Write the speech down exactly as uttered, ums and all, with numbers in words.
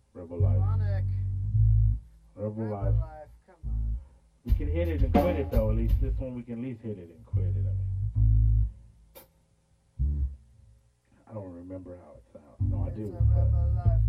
Rebel Life. Demonic. Rebel Rebel Life. life. Come on. We can hit it and quit it though. At least this one we can at least hit it and quit it. I mean, I don't remember how it sounds. No, I It's do, a but rebel